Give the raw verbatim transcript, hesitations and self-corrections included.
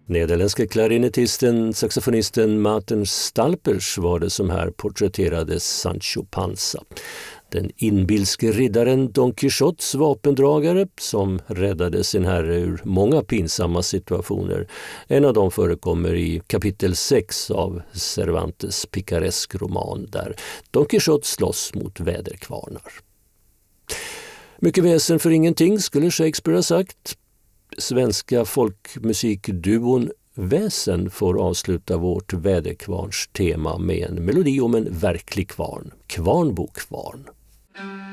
Nederländska klarinettisten, saxofonisten Martin Stalpers var det som här porträtterade Sancho Panza. Den inbilske riddaren Don Quixotes vapendragare som räddade sin herre ur många pinsamma situationer. En av dem förekommer i kapitel sex av Cervantes picaresk roman där Don Quixote slåss mot väderkvarnar. Mycket väsen för ingenting skulle Shakespeare ha sagt. Svenska folkmusikduon Väsen får avsluta vårt väderkvarns tema med en melodi om en verklig kvarn, Kvarnbo kvarn.